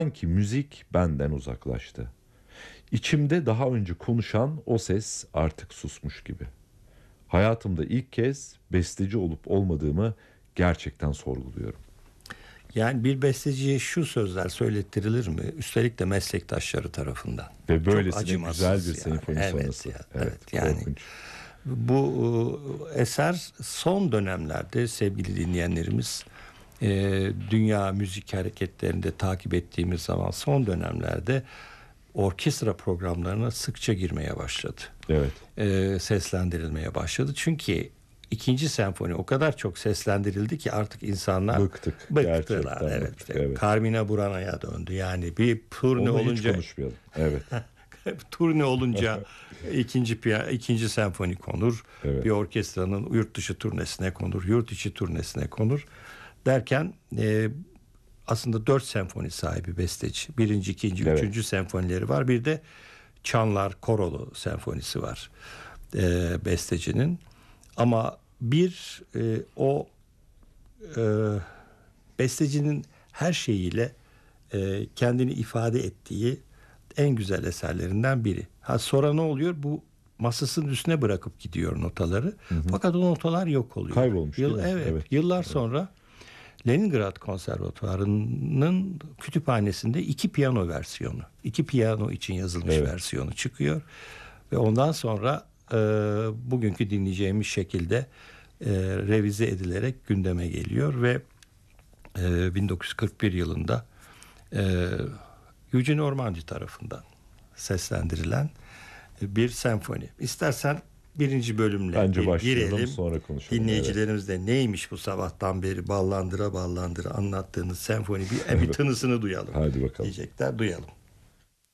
Sanki müzik benden uzaklaştı. İçimde daha önce konuşan o ses artık susmuş gibi. Hayatımda ilk kez besteci olup olmadığımı gerçekten sorguluyorum. Yani bir besteciye şu sözler söylettirilir mi? Üstelik de meslektaşları tarafından. Ve Çok böylesine acımasız güzel bir yani. senfoni Evet sonrası. ya, Evet, evet yani. korkunç. Bu eser son dönemlerde sevgili dinleyenlerimiz, dünya müzik hareketlerinde takip ettiğimiz zaman son dönemlerde orkestra programlarına sıkça girmeye başladı. Evet. Seslendirilmeye başladı. Çünkü ikinci senfoni o kadar çok seslendirildi ki artık insanlar bıktılar. Gerçekten Evet, bıktık, işte evet. Carmina Burana'ya döndü. Yani bir turne Onu hiç olunca konuşmayalım. Evet. turne olunca ikinci senfoni konur. Evet. Bir orkestranın yurt dışı turnesine konur, yurt içi turnesine konur derken aslında 4 senfoni sahibi besteci. Birinci, ikinci, Evet. üçüncü senfonileri var. Bir de Çanlar Korolu senfonisi var bestecinin. Ama o bestecinin her şeyiyle kendini ifade ettiği en güzel eserlerinden biri. Sonra ne oluyor? Bu masasının üstüne bırakıp gidiyor notaları. Fakat o notalar yok oluyor. Kaybolmuş değil mi? Evet. Yıllar sonra Leningrad Konservatuvarı'nın kütüphanesinde 2 piyano versiyonu, 2 piyano için yazılmış versiyonu çıkıyor. Ve ondan sonra bugünkü dinleyeceğimiz şekilde revize edilerek gündeme geliyor ve 1941 yılında Eugene Ormandy tarafından seslendirilen bir senfoni. İstersen birinci bölümle Bence başlayalım, girelim. sonra konuşalım. Dinleyicilerimiz de neymiş bu sabahtan beri ballandıra ballandıra anlattığınız senfoni bir tınısını duyalım. Hadi bakalım. Diyecekler, duyalım.